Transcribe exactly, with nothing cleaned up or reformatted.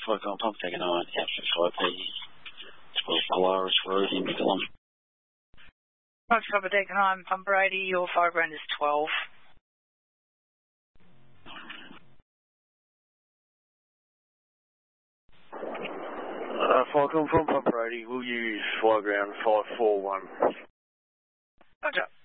Falcon Pump taking on F five P. twelve Polaris Road in Dillon. Pump Papa Deck nine, Pump eighty, your fire ground is twelve. Uh, Falcon from Pump eighty, we'll use fire ground five four one. Roger.